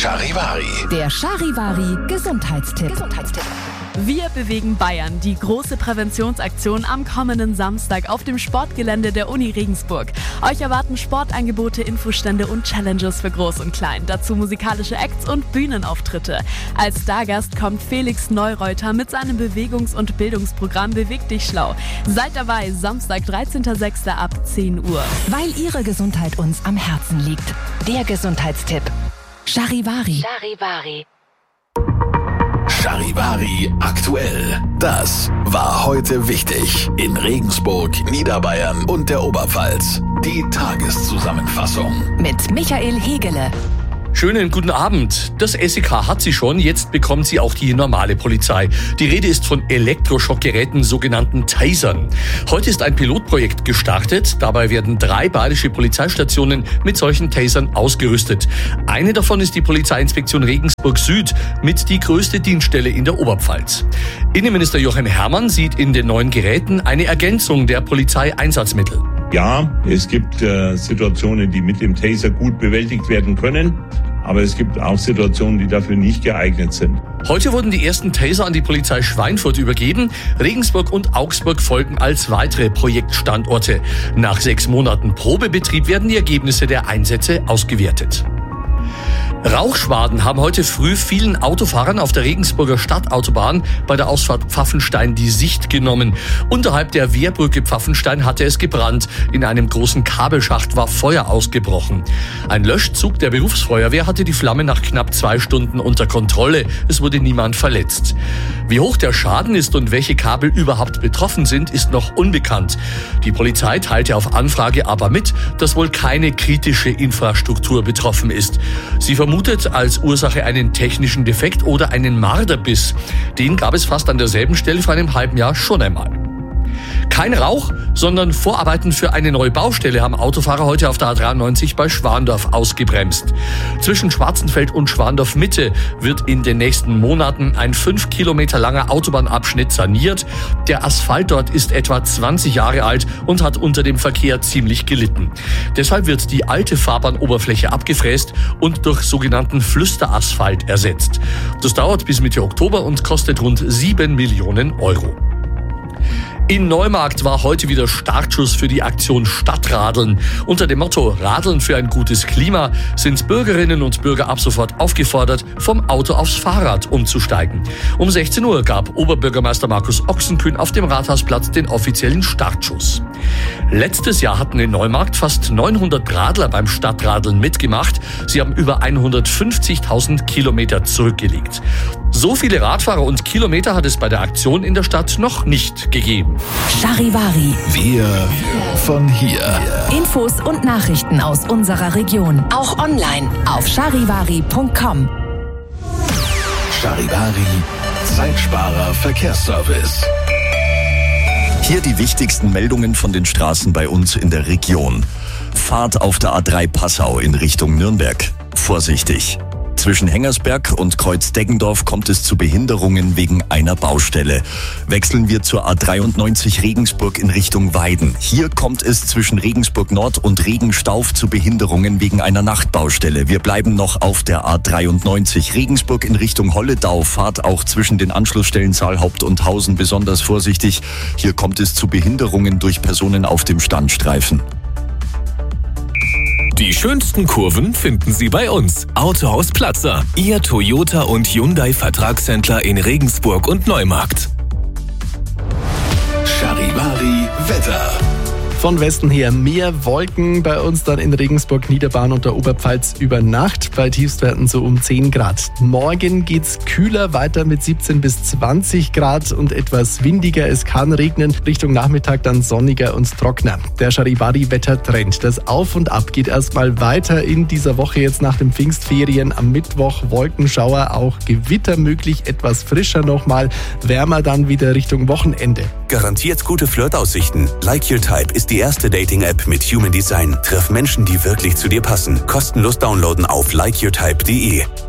Charivari. Der Charivari Gesundheitstipp. Wir bewegen Bayern. Die große Präventionsaktion am kommenden Samstag auf dem Sportgelände der Uni Regensburg. Euch erwarten Sportangebote, Infostände und Challenges für Groß und Klein. Dazu musikalische Acts und Bühnenauftritte. Als Stargast kommt Felix Neureuter mit seinem Bewegungs- und Bildungsprogramm Beweg dich schlau. Seid dabei, Samstag, 13.06. ab 10 Uhr. Weil Ihre Gesundheit uns am Herzen liegt. Der Gesundheitstipp. Charivari. Charivari aktuell. Das war heute wichtig in Regensburg, Niederbayern und der Oberpfalz. Die Tageszusammenfassung Mit Michael Hegele. Schönen guten Abend. Das SEK hat sie schon, jetzt bekommt sie auch die normale Polizei. Die Rede ist von Elektroschockgeräten, sogenannten Tasern. Heute ist ein Pilotprojekt gestartet. Dabei werden 3 bayerische Polizeistationen mit solchen Tasern ausgerüstet. Eine davon ist die Polizeiinspektion Regensburg Süd, mit die größte Dienststelle in der Oberpfalz. Innenminister Joachim Herrmann sieht in den neuen Geräten eine Ergänzung der Polizeieinsatzmittel. Ja, es gibt Situationen, die mit dem Taser gut bewältigt werden können, aber es gibt auch Situationen, die dafür nicht geeignet sind. Heute wurden die ersten Taser an die Polizei Schweinfurt übergeben. Regensburg und Augsburg folgen als weitere Projektstandorte. Nach 6 Monaten Probebetrieb werden die Ergebnisse der Einsätze ausgewertet. Rauchschwaden haben heute früh vielen Autofahrern auf der Regensburger Stadtautobahn bei der Ausfahrt Pfaffenstein die Sicht genommen. Unterhalb der Wehrbrücke Pfaffenstein hatte es gebrannt. In einem großen Kabelschacht war Feuer ausgebrochen. Ein Löschzug der Berufsfeuerwehr hatte die Flamme nach knapp 2 Stunden unter Kontrolle. Es wurde niemand verletzt. Wie hoch der Schaden ist und welche Kabel überhaupt betroffen sind, ist noch unbekannt. Die Polizei teilte auf Anfrage aber mit, dass wohl keine kritische Infrastruktur betroffen ist. Sie vermutet als Ursache einen technischen Defekt oder einen Marderbiss. Den gab es fast an derselben Stelle vor einem halben Jahr schon einmal. Kein Rauch, sondern Vorarbeiten für eine neue Baustelle haben Autofahrer heute auf der A93 bei Schwandorf ausgebremst. Zwischen Schwarzenfeld und Schwandorf Mitte wird in den nächsten Monaten ein 5 Kilometer langer Autobahnabschnitt saniert. Der Asphalt dort ist etwa 20 Jahre alt und hat unter dem Verkehr ziemlich gelitten. Deshalb wird die alte Fahrbahnoberfläche abgefräst und durch sogenannten Flüsterasphalt ersetzt. Das dauert bis Mitte Oktober und kostet rund 7 Millionen Euro. In Neumarkt war heute wieder Startschuss für die Aktion Stadtradeln. Unter dem Motto Radeln für ein gutes Klima sind Bürgerinnen und Bürger ab sofort aufgefordert, vom Auto aufs Fahrrad umzusteigen. Um 16 Uhr gab Oberbürgermeister Markus Ochsenkühn auf dem Rathausplatz den offiziellen Startschuss. Letztes Jahr hatten in Neumarkt fast 900 Radler beim Stadtradeln mitgemacht. Sie haben über 150.000 Kilometer zurückgelegt. So viele Radfahrer und Kilometer hat es bei der Aktion in der Stadt noch nicht gegeben. Charivari. Wir von hier. Infos und Nachrichten aus unserer Region. Auch online auf charivari.com. Charivari, Zeitsparer Verkehrsservice. Hier die wichtigsten Meldungen von den Straßen bei uns in der Region. Fahrt auf der A3 Passau in Richtung Nürnberg. Vorsichtig. Zwischen Hengersberg und Kreuz-Deggendorf kommt es zu Behinderungen wegen einer Baustelle. Wechseln wir zur A93 Regensburg in Richtung Weiden. Hier kommt es zwischen Regensburg Nord und Regenstauf zu Behinderungen wegen einer Nachtbaustelle. Wir bleiben noch auf der A93 Regensburg in Richtung Holledau. Fahrt auch zwischen den Anschlussstellen Saalhaupt und Hausen besonders vorsichtig. Hier kommt es zu Behinderungen durch Personen auf dem Standstreifen. Die schönsten Kurven finden Sie bei uns. Autohaus Platzer, Ihr Toyota und Hyundai Vertragshändler in Regensburg und Neumarkt. Charivari Wetter. Von Westen her mehr Wolken, bei uns dann in Regensburg, Niederbayern und der Oberpfalz über Nacht, bei Tiefstwerten so um 10 Grad. Morgen geht's kühler weiter mit 17 bis 20 Grad und etwas windiger. Es kann regnen, Richtung Nachmittag dann sonniger und trockener. Der Charivari-Wettertrend, das Auf und Ab geht erstmal weiter in dieser Woche jetzt nach den Pfingstferien. Am Mittwoch Wolkenschauer, auch Gewitter möglich, etwas frischer nochmal, wärmer dann wieder Richtung Wochenende. Garantiert gute Flirtaussichten. Like Your Type ist die erste Dating-App mit Human Design. Triff Menschen, die wirklich zu dir passen. Kostenlos downloaden auf likeyourtype.de.